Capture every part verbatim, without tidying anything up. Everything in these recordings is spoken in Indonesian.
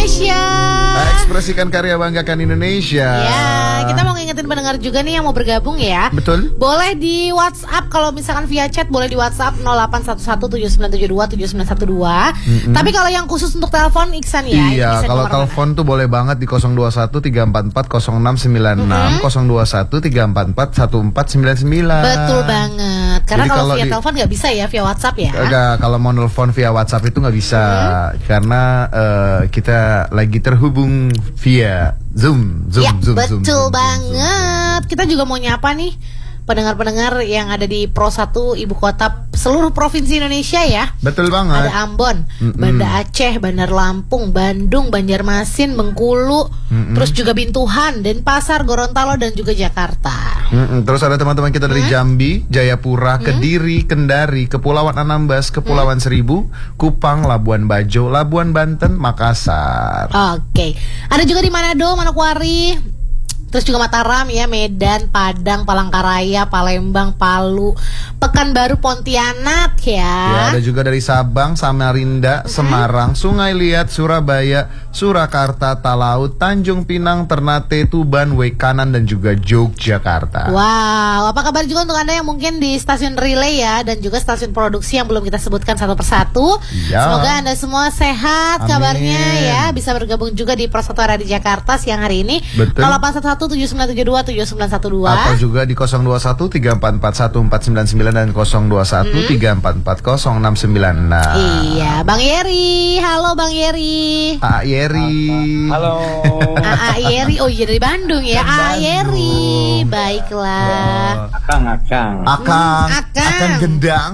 Indonesia. Ekspresikan karya, banggakan Indonesia. Ya, kita mau ngingetin pendengar juga nih yang mau bergabung ya. Betul. Boleh di WhatsApp, kalau misalkan via chat boleh di WhatsApp nol delapan satu satu tujuh sembilan tujuh dua tujuh sembilan satu dua. Mm-hmm. Tapi kalau yang khusus untuk telepon Iksan ya. Iya, kalau telepon tuh boleh banget di nol dua satu tiga empat empat nol enam sembilan enam, mm-hmm. nol dua satu tiga empat empat satu empat sembilan sembilan. Betul banget. Karena jadi kalau, kalau via di, telepon nggak bisa ya, via WhatsApp ya. Enggak, kalau mau nelfon via WhatsApp itu nggak bisa, hmm. karena uh, kita lagi terhubung via Zoom, Zoom, ya, Zoom, betul Zoom, banget. Zoom, Zoom. Kita juga mau nyapa nih pendengar-pendengar yang ada di Pro satu ibu kota seluruh provinsi Indonesia ya. Betul banget. Ada Ambon, Mm-mm. Banda Aceh, Bandar Lampung, Bandung, Banjarmasin, Bengkulu, Mm-mm. terus juga Bintuhan, Denpasar, Gorontalo dan juga Jakarta. Mm-mm. Terus ada teman-teman kita dari mm. Jambi, Jayapura, mm. Kediri, Kendari, Kepulauan Anambas, Kepulauan mm. Seribu, Kupang, Labuan Bajo, Labuan Banten, Makassar. Oke. Okay. Ada juga di Manado, Manokwari. Terus juga Mataram ya, Medan, Padang, Palangkaraya, Palembang, Palu, Pekanbaru, Pontianak ya. Ya, ada juga dari Sabang, Samarinda, mm-hmm. Semarang, Sungai Liat, Surabaya, Surakarta, Talaut, Tanjung Pinang, Ternate, Tuban, Wekanan dan juga Yogyakarta. Wow, apa kabar juga untuk Anda yang mungkin di stasiun relay ya, dan juga stasiun produksi yang belum kita sebutkan satu persatu. Ya. Semoga Anda semua sehat. Amin. Kabarnya ya, bisa bergabung juga di Pro satu Radio Jakarta siang hari ini. Betul. nol delapan satu satu tujuh sembilan tujuh dua tujuh sembilan satu dua atau juga di nol dua satu tiga empat empat satu empat sembilan sembilan dan nol dua satu tiga empat empat nol enam sembilan enam. Iya, Bang Yeri. Halo Bang Yeri. A Yeri. Halo. A Yeri. Oh iya, dari Bandung ya. A Yeri. Baiklah. Akang, Akang. Akang. Akang. Akang gendang.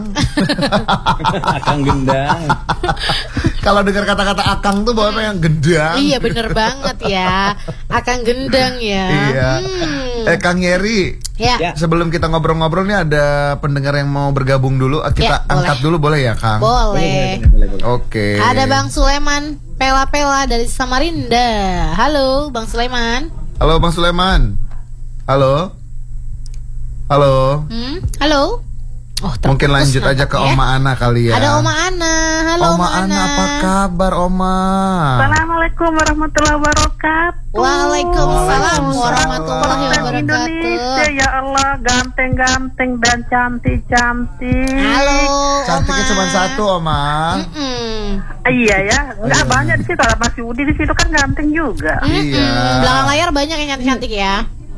Akang gendang. Kalau dengar kata-kata akang tuh bawahnya yang gendang. Iya, bener banget ya. Akang gendang ya. Iya. Hmm. Eh Kang Yeri. Ya. Sebelum kita ngobrol-ngobrol nih ada pendengar yang mau bergabung dulu. Kita ya, angkat boleh. dulu boleh ya, Kang? Boleh. Oke. Okay. Ada Bang Sulaiman Pela-Pela dari Samarinda. Halo, Bang Sulaiman. Halo, Bang Sulaiman. Halo. Halo. Hmm? Halo. Oh, mungkin lanjut aja ke ya? Oma Ana kali ya. Ada Oma Ana. Halo Oma, Oma Ana. Ana, apa kabar Oma? Assalamualaikum warahmatullahi wabarakatuh. Waalaikumsalam warahmatullahi wabarakatuh. Indonesia, ya Allah, ganteng-ganteng dan cantik-cantik. Halo. Cantiknya cuma satu, Oma. Mm-mm. Iya ya, nggak iya. banyak di situ. Ada Mas Yudi di situ kan ganteng juga. Mm-mm. Iya. Belakang layar banyak yang cantik-cantik ya.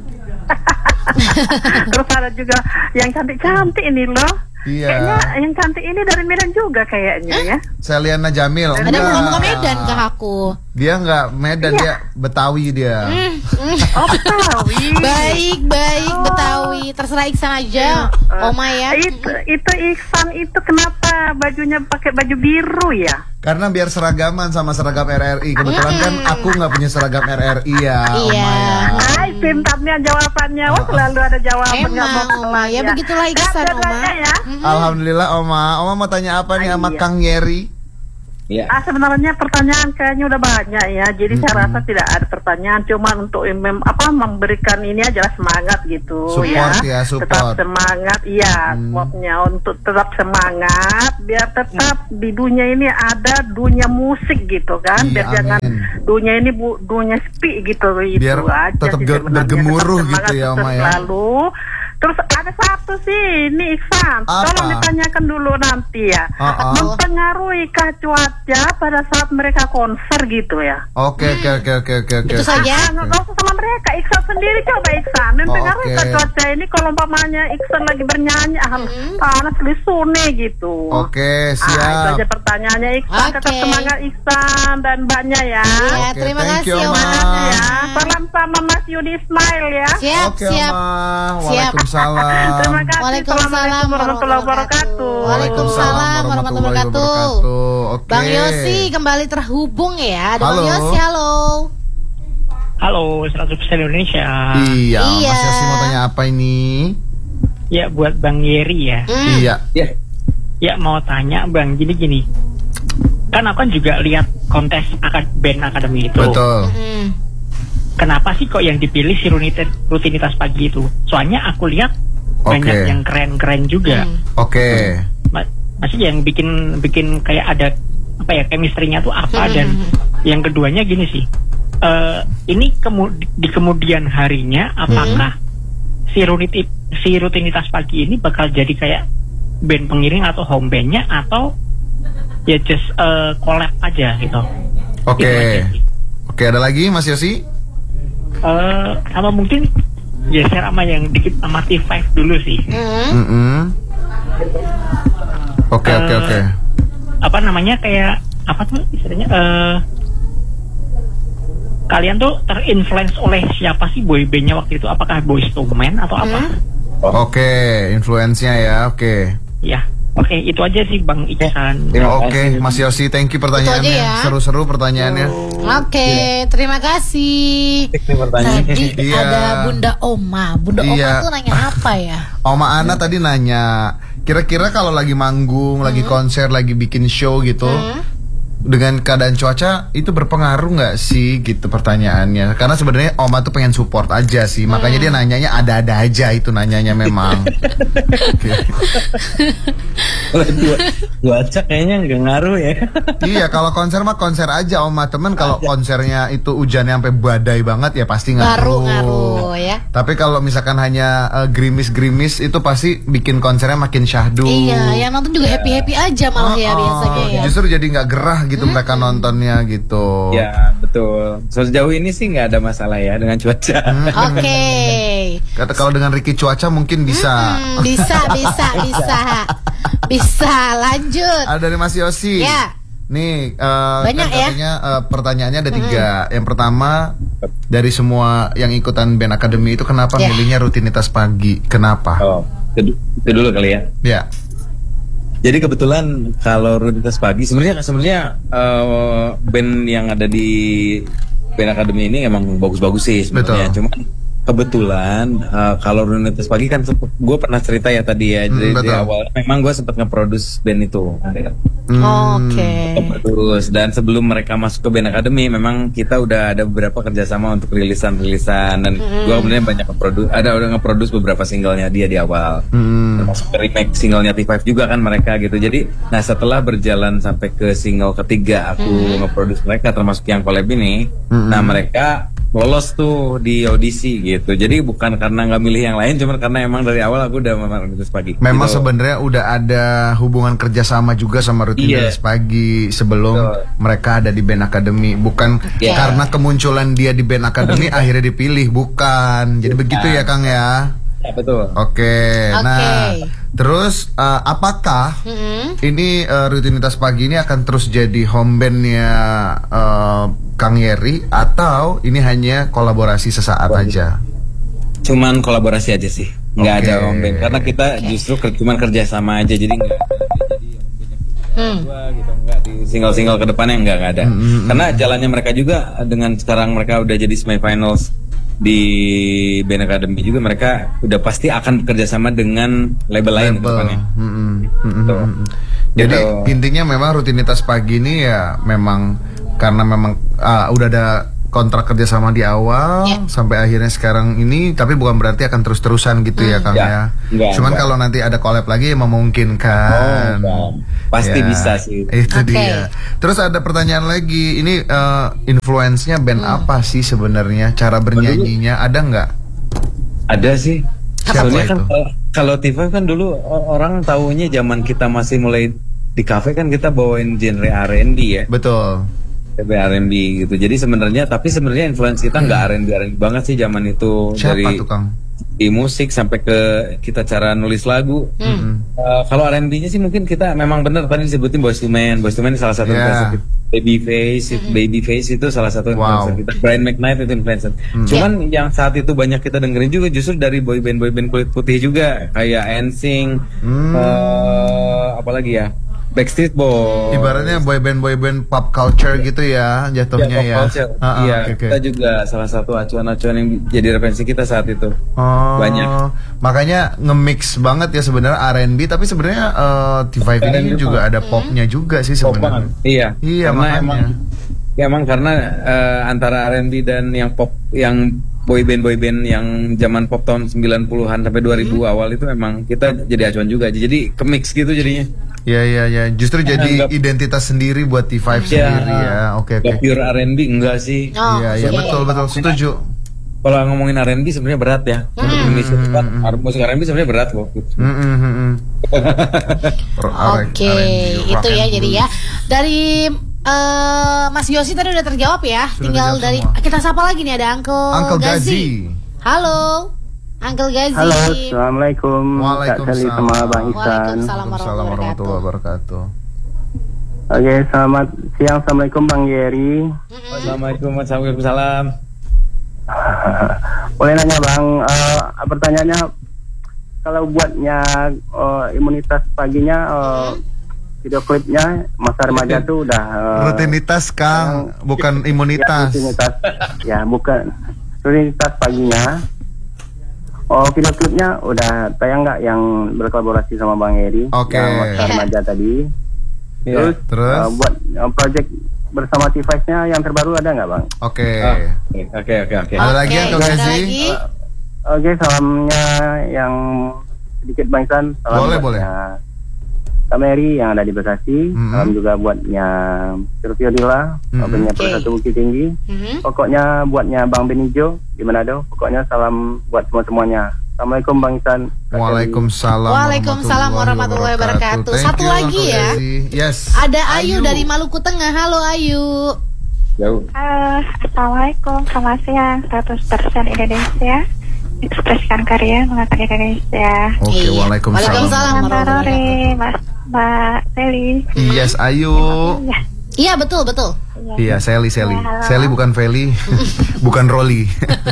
Terus ada juga yang cantik-cantik ini loh. Iya. Kayaknya yang cantik ini dari Medan juga kayaknya ya. Seliana Jamil. Ada muka-muka Medan kah aku? Dia nggak Medan, iya. dia Betawi dia. Mm, mm. Oh, Betawi. Baik, baik, oh. Betawi. Terserah Iksan aja, uh, Oma ya. Itu, itu Iksan itu kenapa bajunya pakai baju biru ya? Karena biar seragaman sama seragam R R I. Kebetulan mm. kan aku nggak punya seragam R R I ya, iya. Oma ya. Ay, pintarnya jawabannya. Wah, selalu ada jawaban. Emang, Oma. Ya begitulah Iksan, Oma. Ya? Alhamdulillah, Oma. Oma mau tanya apa nih sama Kang Yeri? Ya. Ah, sebenarnya pertanyaan kayaknya udah banyak ya. Jadi hmm. saya rasa tidak ada pertanyaan, cuma untuk mem, apa memberikan ini aja semangat gitu. Support ya, ya support. Tetap semangat, iya. Hmm. Supportnya untuk tetap semangat, biar tetap hmm. di dunia ini ada dunia musik gitu kan. Iya, biar amin. jangan dunia ini bu, dunia sepi gitu. Biar itu aja tetap bergemuruh tetap gitu ya, Oma ya. Selalu. Terus ada satu sih, ini Iksan, apa? Tolong ditanyakan dulu nanti ya. Uh-uh. Mempengaruhikah cuaca pada saat mereka konser gitu ya? Oke, oke, oke, oke, oke. Itu saja. Nggak usah sama mereka, Iksan sendiri coba Iksan. Mempengaruhikah okay. cuaca ini kalau umpamanya Iksan lagi bernyanyi, ah, hmm. panas lisune gitu. Oke, okay, siap. Ah, itu aja pertanyaannya Iksan. Okay. Tetap semangat Iksan dan banyak ya. Iya, okay, terima kasih you, Oma. Ya. Salam sama Mas Yudi Ismail ya. Siap, okay, siap. Oma. Siap. Waalaikumsalam. Terima kasih. Waalaikumsalam warahmatullahi wabarakatuh. Waalaikumsalam warahmatullahi wabarakatuh. Okay. Bang Yosi kembali terhubung ya. Ada Bang Yosi, halo. Halo, seratus persen Indonesia. Iya, iya. Mas Yosi mau tanya apa ini? Ya, buat Bang Yeri ya. Mm. Iya. Ya. Ya, mau tanya Bang, gini-gini. Kan aku kan juga lihat kontes akad band akademi itu. Betul. Mm. Kenapa sih kok yang dipilih si rutinitas, rutinitas pagi itu? Soalnya aku lihat okay. banyak yang keren-keren juga. Mm. Oke. Okay. Ma- masih yang bikin bikin kayak ada apa ya chemistry-nya tuh apa mm. dan Yang keduanya gini sih, uh, ini kemu- di kemudian harinya apakah hmm. si, rutin- si rutinitas pagi ini bakal jadi kayak band pengiring atau home bandnya, atau ya just uh, collab aja gitu. Oke, okay. Oke okay, ada lagi Mas Yosi? Uh, sama mungkin geser sama yang dikit sama T lima dulu sih. Oke oke oke. Apa namanya, kayak apa tuh istilahnya? Uh, kalian tuh terinfluence oleh siapa sih boybandnya waktu itu? Apakah Boyz two Men atau apa? Hmm. Oh. Oke, okay, influence-nya ya, oke. Okay. Ya, oke okay, itu aja sih Bang Iksan. Ya, oke, okay. Mas Yosi, thank you pertanyaannya. Ya. Seru-seru pertanyaannya. Oke, okay, ya. Terima kasih. Tadi iya. ada Bunda Oma. Bunda iya. Oma tuh nanya apa ya? Oma Ana tadi nanya, kira-kira kalau lagi manggung, hmm. lagi konser, lagi bikin show gitu. Hmm. Dengan keadaan cuaca itu berpengaruh nggak sih gitu pertanyaannya? Karena sebenarnya Oma tuh pengen support aja sih, makanya hmm. dia nanyanya ada-ada aja itu nanyanya memang. Cuaca kayaknya nggak ngaruh ya. Iya, kalau konser mah konser aja Oma, temen kalau konsernya itu hujannya sampai badai banget ya pasti ngaruh. Ngaruh ya. Tapi kalau misalkan hanya uh, gerimis-gerimis itu pasti bikin konsernya makin syahdu. Iya, yang nonton juga happy-happy aja malah oh, ya biasanya ya. Justru jadi nggak gerah gitu. Gitu hmm. mereka nontonnya gitu. Ya betul. Sejauh ini sih nggak ada masalah ya dengan cuaca. Hmm. Oke. Okay. Kata kalau dengan Ricky cuaca mungkin bisa. Hmm, bisa, bisa, bisa, bisa. Lanjut. Ada dari Mas Yosi. Ya. Nih uh, banyak kan ya. Katanya, uh, pertanyaannya ada tiga. Hmm. Yang pertama, dari semua yang ikutan band akademi itu kenapa yeah. milihnya rutinitas pagi? Kenapa? Oh, itu, itu dulu kali ya. Ya. Jadi kebetulan kalau rutinitas pagi sebenarnya sebenarnya uh, band yang ada di band akademi ini emang bagus-bagus sih sebenarnya. Cuma kebetulan uh, kalau rutinitas pagi kan gue pernah cerita ya tadi ya, dari, dari awal memang gue sempat nge-produce band itu. Hmm. Oke. Okay. Terus dan sebelum mereka masuk ke band akademi memang kita udah ada beberapa kerjasama untuk rilisan-rilisan dan hmm. gue sebenarnya banyak nge-produce, ada udah nge-produce beberapa singlenya dia di awal. Hmm. Termasuk remake singlenya T lima juga kan mereka gitu. Jadi nah setelah berjalan sampai ke single ketiga aku hmm. nge-produce mereka termasuk yang collab ini, hmm. nah mereka lolos tuh di audisi gitu. Jadi bukan karena nggak milih yang lain, cuma karena emang dari awal aku udah memang rutinitas pagi. Memang gitu. Sebenarnya udah ada hubungan kerjasama juga sama rutinitas yeah. pagi sebelum Betul. mereka ada di band akademi. Bukan yeah. karena kemunculan dia di band akademi akhirnya dipilih, bukan. Jadi begitu ya Kang ya. Ya, betul. Oke. Okay. Okay. Nah, terus uh, apakah mm-hmm. ini uh, rutinitas pagi ini akan terus jadi home bandnya uh, Kang Yeri atau ini hanya kolaborasi sesaat oh, aja? Cuman kolaborasi aja sih, nggak okay. ada home band karena kita okay. justru ker- cuman kerja sama aja, jadi nggak hmm. gitu, nggak di single-single ke depannya nggak nggak ada. Mm-hmm. Karena jalannya mereka juga dengan sekarang mereka udah jadi semifinals di band academy juga, mereka udah pasti akan bekerja sama dengan label, label. lain ke depannya. Mm-hmm. Mm-hmm. Jadi gitu. Intinya memang rutinitas pagi ini ya memang karena memang uh, udah ada kontrak kerjasama di awal yeah. sampai akhirnya sekarang ini, tapi bukan berarti akan terus-terusan gitu hmm. ya Kang ya. ya. Enggak, Cuman enggak. Kalau nanti ada collab lagi ya memungkinkan. Oh, pasti ya, bisa sih. Itu okay. dia. Terus ada pertanyaan lagi, ini uh, influence-nya band hmm. apa sih sebenarnya? Cara bernyanyinya ada nggak? Ada sih. Soalnya kan kalau T lima kan dulu orang taunya zaman kita masih mulai di kafe kan kita bawain genre R and B ya. Betul. R and B gitu. Jadi sebenarnya tapi sebenarnya influence kita nggak hmm. R and B R and B banget sih zaman itu. Siapa dari tuh, Kang? Di musik sampai ke kita cara nulis lagu. Hmm. Uh, kalau R and B-nya sih mungkin kita memang benar tadi disebutin Boyz two Men. Boyz two Men salah satu yeah. influencer kita. Babyface, hmm. Babyface itu salah satu influencer wow. kita. Brian McKnight itu influencer. Hmm. Cuman yeah. yang saat itu banyak kita dengerin juga justru dari boyband boyband kulit putih juga kayak N Sync, hmm. uh, apalagi ya? Backstreet Boys. Ibaratnya boyband boyband pop culture gitu ya jatuhnya ya. Pop ya. Uh, uh, iya. Okay, okay. Kita juga salah satu acuan-acuan yang jadi referensi kita saat itu. Oh, banyak. Makanya nge-mix banget ya sebenarnya R and B, tapi sebenarnya uh, T lima ini juga ada popnya juga sih sebenarnya. Iya. Iya karena makanya. Emang, ya emang karena uh, antara R and B dan yang pop yang boyband boyband yang zaman pop tahun sembilan puluhan sampai dua ribu hmm. awal itu memang kita jadi acuan juga. Jadi kemix gitu jadinya. Iya iya iya, justru nah, jadi enggak, identitas sendiri buat T five ya, sendiri ya. Oke okay, oke. Okay. Pure R and B enggak sih? Oh, iya iya okay. betul betul setuju. Kalau ngomongin R and B sebenarnya berat ya. Mm. Untuk Indonesia mm. kan musik R and B sebenarnya berat kok. Mm -hmm. Oke, okay. Itu ya jadi ya. Dari uh, Mas Yosi tadi udah terjawab ya. Sudah Tinggal dari semua. Kita sapa lagi nih ada Uncle, Uncle Gazi. Gazi. Halo. Uncle Gazi. Halo, assalamualaikum. Waalaikumsalam. Sama Bang Isan. Waalaikumsalam warahmatullahi wabarakatuh. Oke, selamat siang. Assalamualaikum Bang Yeri. Mm-hmm. Assalamualaikum, Waalaikumsalam. Boleh nanya Bang, uh, pertanyaannya kalau buatnya uh, imunitas paginya, uh, video klipnya masa remaja tuh udah uh, rutinitas Kang, uh, bukan imunitas. Ya, rutinitas, ya bukan rutinitas paginya. Oh, video klipnya udah tayang nggak yang berkolaborasi sama Bang Eri? Oke. Okay. Masa remaja tadi. Yeah. Terus, Terus? Uh, buat uh, project bersama T five-nya yang terbaru ada nggak Bang? Oke. Oke oke oke. Ada lagi yang Kang Gazi? Oke, salamnya yang sedikit Bang Isan. Salam boleh boleh. Kak Mary yang ada di Bekasi. Mm-hmm. Salam juga buatnya Sylvia Dila, mm-hmm. okay. Persatu Bukit Tinggi. Mm-hmm. Pokoknya buatnya Bang Benijo di Manado. Pokoknya salam buat semua-semuanya. Assalamualaikum Bang Isan. Waalaikumsalam. Waalaikumsalam warahmatullahi wabarakatuh. Satu lagi ya. Yes. Ada Ayu, Ayu dari Maluku Tengah. Halo Ayu. Halo. Assalamualaikum. Selamat siang. seratus persen Indonesia. Ekspresikan karya mengangkat Indonesia. Oke, okay, waalaikumsalam. Waalaikumsalam warahmatullahi wabarakatuh. Mbak Sally. Yes, Ayu. Ya. Iya betul betul. Iya, Sally Sally. Ya, Sally bukan Feli, bukan Rolly.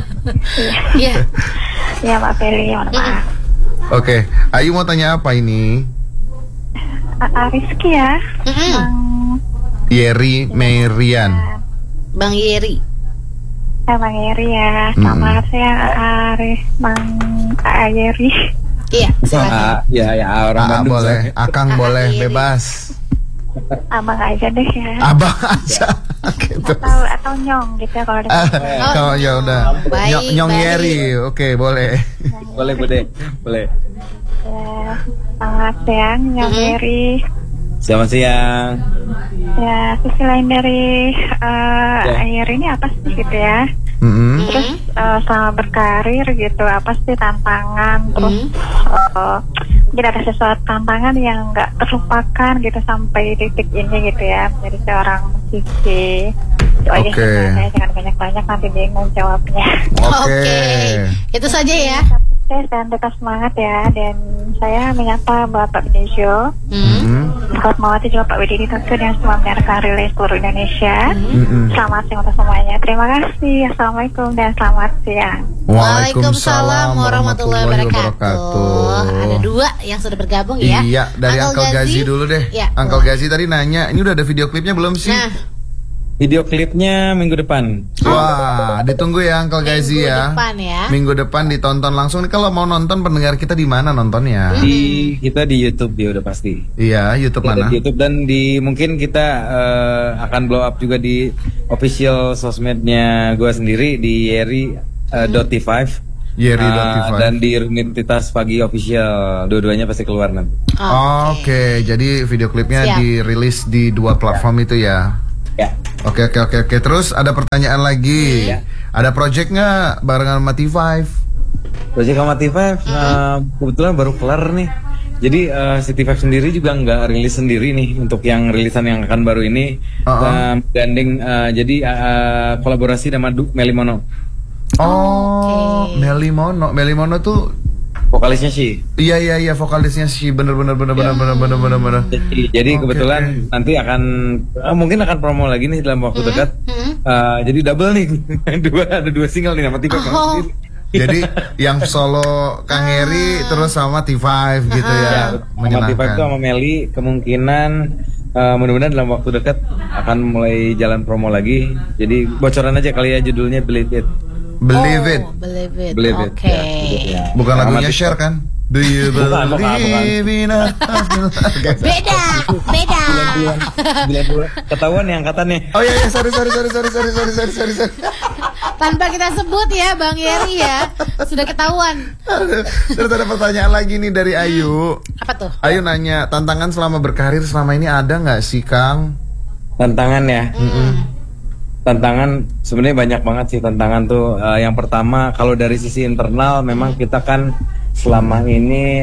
Iya. Iya, Mbak Feli, mohon maaf. Oke, Ayu mau tanya apa ini? Uh, Rizky ya. Bang Yeri Merian. Bang Yeri. Eh, Bang Yeri ya. Selamat siang, Aris, Bang Yeri. Iya, silakan. Ya, ya, orang Bandung boleh. Akang boleh, bebas. Abang aja deh ya. Abang aja. Oke, okay, atau atau nyong gitu ya kalau ada. Ah, kalau ya udah. Nyong, nyong Yeri. Oke, okay, boleh. Boleh, boleh. Boleh. Ya, selamat siang Nyong mm-hmm. Yeri. Selamat siang. Ya, sisi lain dari uh, ya. Ayer ini apa sih gitu ya? Mm-hmm. Terus uh, selama berkarir gitu apa sih tantangan? Terus mm-hmm. uh, mungkin ada sesuatu tantangan yang nggak terlupakan gitu sampai titik ini gitu ya menjadi seorang musisi. Oke. Okay. Saya jangan banyak-banyak nanti bingung jawabnya. Oke. Okay. Okay. Itu saja ya. Sukses dan tetap semangat ya. Dan saya menyapa Bapak Benijo, mm-hmm. Bapak Mawati juga Pak Widini tentu dan semua mendengarkan relay seluruh Indonesia. Mm-hmm. Selamat siang untuk semuanya. Terima kasih. Assalamualaikum dan selamat siang. Waalaikumsalam warahmatullahi wabarakatuh. Ada dua yang sudah bergabung ya. Iya, dari Uncle, Uncle Gazi dulu deh. Ya. Uncle Gazi tadi nanya, ini udah ada video klipnya belum sih? Nah. Video klipnya minggu depan. Wah, ditunggu ya Uncle Gazi ya. Minggu depan ya. Minggu depan ditonton langsung. Kalau mau nonton pendengar kita di mana nontonnya? Di kita di YouTube ya udah pasti. Iya, YouTube kita mana? Di YouTube dan di mungkin kita uh, akan blow up juga di official sosmednya gue sendiri di Yeri uh, dot T five. Yeri dot T five. Uh, dan di Rutinitas Pagi official. Dua-duanya pasti keluar nanti. Oke, okay. okay, jadi video klipnya Siap. dirilis di dua platform ya. itu ya. Ya. Oke oke oke oke. Terus ada pertanyaan lagi. Ya. Ada project nggak barengan sama T five? Project sama T five mm-hmm. uh, kebetulan baru kelar nih. Jadi uh, si T five sendiri juga nggak rilis sendiri nih untuk yang rilisan yang akan baru ini. Uh-uh. uh, gandeng uh, jadi uh, kolaborasi sama Du Melimono. Oh, okay. Melimono, Melimono tuh vokalisnya sih. Iya iya iya vokalisnya sih bener bener bener bener bener bener bener bener. Jadi, jadi okay, kebetulan okay. nanti akan uh, mungkin akan promo lagi nih dalam waktu mm-hmm. dekat. Mm-hmm. Uh, jadi double nih dua ada dua single nih sama T five. Oh. Jadi yang solo Kang Heri uh. terus sama T five gitu ya. Sama T five itu sama Meli kemungkinan uh, mudah-mudahan dalam waktu dekat akan mulai jalan promo lagi. Jadi bocoran aja kali ya judulnya Believe It. Believe oh, It. Believe It. Believe Oke. Okay. Ya, bukan lagunya Share kan? Do you Bukan, bukan, bukan. believe in us? Beda, beda. Bulan-bulan, bulan-bulan. Ketahuan nih angkatannya. Oh iya, iya, sorry, sorry, sorry, sorry, sorry, sorry, sorry, sorry, sorry. Tanpa kita sebut ya Bang Yeri ya, sudah ketahuan. Terus ada pertanyaan lagi nih dari Ayu. Apa tuh? Ayu nanya, tantangan selama berkarir selama ini ada nggak sih, Kang? Tantangan ya. Mm. Tantangan sebenarnya banyak banget sih tantangan tuh. Uh, yang pertama kalau dari sisi internal memang kita kan selama ini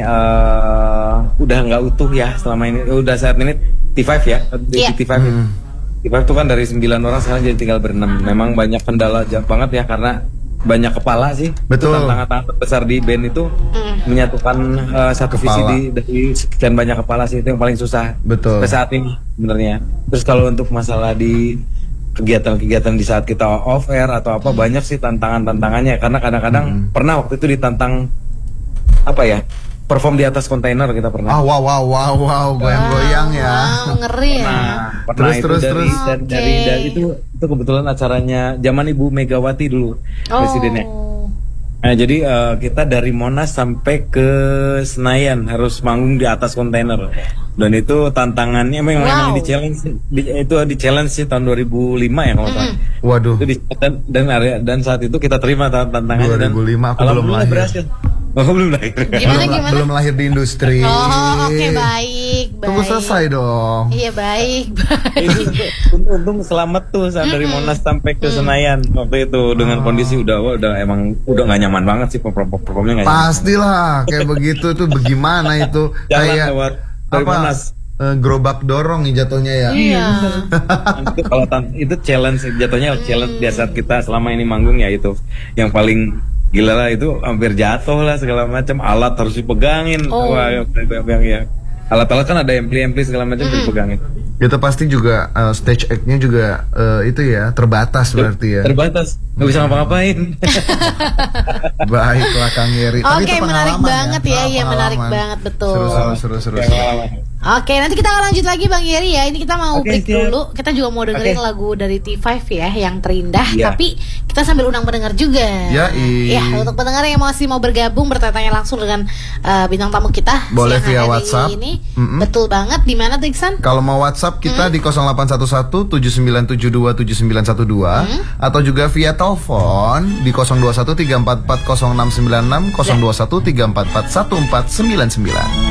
uh, udah nggak utuh ya selama ini. Udah saat ini T lima ya, di Yeah. T lima. Hmm. T lima itu kan dari sembilan orang sekarang jadi tinggal berenam. Memang banyak kendala j- banget ya karena banyak kepala sih. Betul. Itu tantangan terbesar di band itu Mm. menyatukan uh, satu Kepala. visi di, dari sekian banyak kepala sih itu yang paling susah. Betul. Sampai saat ini sebenarnya. Terus kalau untuk masalah di kegiatan-kegiatan di saat kita off air atau apa banyak sih tantangan-tantangannya karena kadang-kadang Hmm. pernah waktu itu ditantang apa ya perform di atas kontainer kita pernah. Ah, wow, wow, wow, wow, goyang-goyang ya. Wow, ngeri ya. Nah, pernah Terus, itu terus, dari, terus. dan- dari, Oke. dari itu itu kebetulan acaranya zaman Ibu Megawati dulu presidennya. Oh. Nah, jadi eh, kita dari Monas sampai ke Senayan harus manggung di atas kontainer. Dan itu tantangannya memang, Wow. memang di challenge di, itu di challenge sih tahun dua ribu lima ya kalau nggak salah. Waduh. Itu di, dan, dan area dan saat itu kita terima tan- tantangannya dua ribu lima aku dan belum alhamdulillah lahir. berhasil. Oh, belum lahir. Gimana belum, gimana? belum lahir di industri. Oh, oke baik, baik. Tunggu selesai dong. Iya baik, baik. Itu untung, untung selamat tuh saat dari Monas sampai ke Senayan waktu itu dengan kondisi udah wah, udah emang udah nggak nyaman banget sih perform performnya nggak nyaman. Pastilah kayak begitu tuh bagaimana itu Jalan kayak lewat dari apa? Monas. eh, gerobak dorong nih jatuhnya ya. Iya. itu kalau tan- itu challenge jatuhnya challenge di saat kita selama ini manggung ya itu yang paling gila lah itu hampir jatuh lah segala macam alat harus dipegangin. Oh. Wah ya, yang ya alat-alat kan ada ampli-ampli segala macam dipegangin. Itu pasti juga eh, stage act-nya juga eh, itu ya terbatas berarti ya. Terbatas nggak bisa ngapa-ngapain. Baiklah Kang Yeri. Tapi Oke, itu menarik pengalaman banget ya, Ah, iya menarik pengalaman. banget betul. Seru seru seru seru. Kayak seru. pengalaman. Oke, nanti kita akan lanjut lagi Bang Yeri ya. Ini kita mau Oke, break siap. dulu. Kita juga mau dengerin Oke. lagu dari T lima ya, yang terindah. Iya. Tapi kita sambil undang pendengar juga. Yai. Ya, untuk pendengar yang masih mau bergabung bertanya langsung dengan uh, bintang tamu kita Boleh siang via hari WhatsApp. Ini Mm-mm. betul banget. Di mana tuh Iksan? Kalau mau WhatsApp kita Hmm. di nol delapan satu satu tujuh sembilan tujuh dua tujuh sembilan satu dua Hmm. atau juga via telepon di nol dua satu tiga empat empat nol enam sembilan enam nol dua satu tiga empat empat satu empat sembilan sembilan.